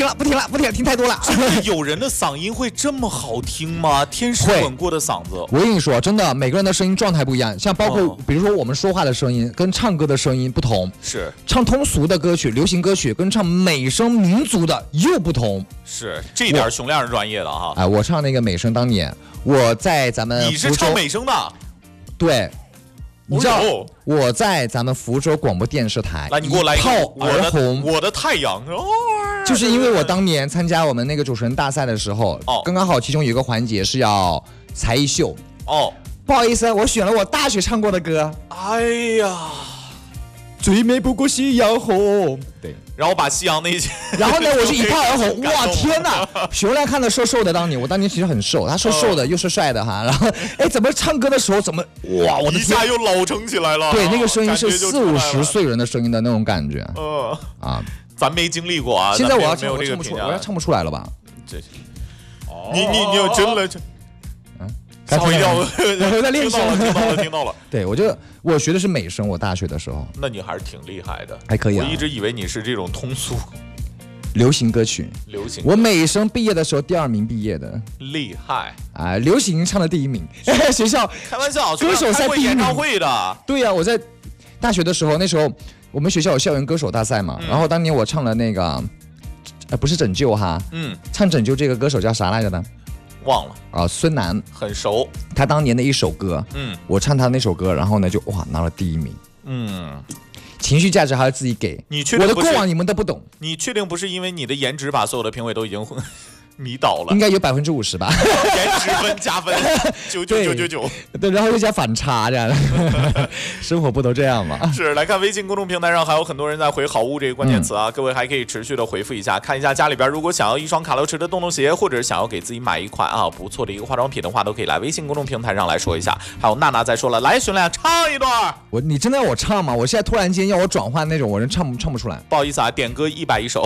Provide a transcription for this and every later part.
不听了，听太多了。 有人的嗓音会这么好听吗？天使吻过的嗓子， 我跟你说，真的，每个人的声音状态不一样，像包括比如说我们说话的声音跟唱歌的声音不同， 是唱通俗的歌曲、流行歌曲跟唱美声民族的又不同。 是这一点熊亮是专业的哈。 哎，我唱那个美声，当年我在咱们你是唱美声的， 对。你知道我在咱们福州广播电视台来，你给我来一炮而红， 我的太阳， 就是因为我当年参加我们那个主持人大赛的时候，刚刚好其中有一个环节是要才艺秀哦，不好意思，我选了我大学唱过的歌， 哎呀， 最美不过夕阳红，对， 然后把夕阳那些， 然后呢，我是一炮而红，哇天哪！熊亮看的瘦瘦的，我当年其实很瘦，他瘦的又是帅的哈，然后哎，怎么唱歌的时候怎么哇，我的一下又老成起来了， 对，那个声音是40、50岁人的声音的那种感觉，啊， 咱没经历过啊， 现在我要唱不出来了吧？ 这，你真了这。吓我一跳！ 我在练声， 听到了。 对，我学的是美声，我大学的时候。 那你还是挺厉害的， 还可以啊。 我一直以为你是这种通俗流行歌曲。我美声毕业的时候第2名毕业的， 厉害啊！流行唱的第1名，学校开玩笑， 歌手赛第1名， 演唱会的。 对呀，我在大学的时候，那时候我们学校有校园歌手大赛嘛，然后当年我唱了那个，不是拯救哈，唱拯救这个歌手叫啥来着呢？ 忘了啊，孙楠很熟， 他当年的一首歌，我唱他那首歌，然后呢就哇拿了第1名，情绪价值还要自己给，我的过往你们都不懂， 你确定不是因为你的颜值把所有的评委都已经迷倒了？ 应该有50%吧， 颜值分加分，99999， 对，然后又加反差这样，生活不都这样吗？ 是，来看微信公众平台上还有很多人在回好物这个关键词啊，各位还可以持续的回复一下，看一下家里边如果想要一双卡乐驰的洞洞鞋，或者想要给自己买一款不错的一个化妆品的话，都可以来微信公众平台上来说一下。还有娜娜在说了，来熊亮唱一段。 你真的要我唱吗？我现在突然间要我转换那种，我真唱不出来。 不好意思啊，点歌110首。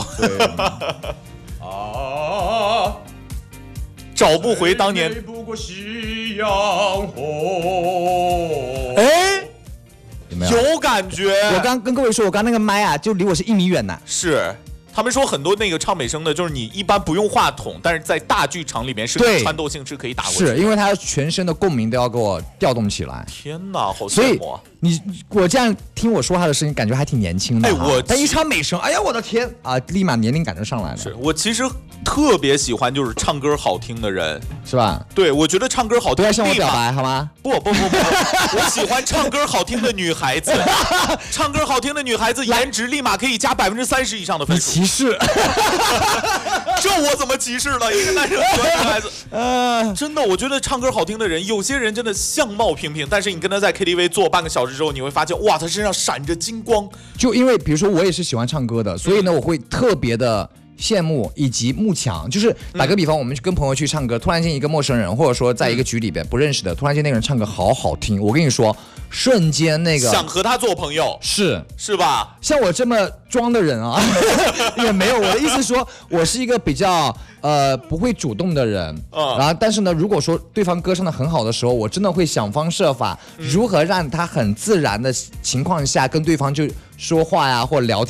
找不回当年。不过夕阳红。哎，有感觉。 我刚跟各位说，我刚那个麦啊，就离我是1米远呢。 是。他们说很多那个唱美声的，就是你一般不用话筒，但是在大剧场里面是穿透性是可以打过去的。 是因为它全身的共鸣都要给我调动起来。 天哪，好羡慕啊！ 我这样听我说话的声音，感觉还挺年轻的。但一唱美声，哎呀，我的天啊，立马年龄感就上来了。 是我其实特别喜欢就是唱歌好听的人， 是吧？ 对，我觉得唱歌好听不要向我表白好吗？ 不，我喜欢唱歌好听的女孩子，唱歌好听的女孩子颜值立马可以加30%以上的分数。 歧视？ 这我怎么歧视了？一个男生喜欢女孩子，真的，我觉得唱歌好听的人，有些人真的相貌平平，但是你跟他在 KTV 坐半个小时之后，你会发现，哇，他身上闪着金光。 就因为比如说我也是喜欢唱歌的，所以呢，我会特别的羡慕以及慕强。就是打个比方，我们跟朋友去唱歌，突然间一个陌生人，或者说在一个局里边不认识的，突然间那个人唱歌好好听，我跟你说，瞬间那个想和他做朋友，是吧？ 像我这么装的人啊，也没有。我的意思说，我是一个比较不会主动的人，然后但是呢，如果说对方歌唱的很好的时候，我真的会想方设法如何让他很自然的情况下跟对方就说话呀或聊天。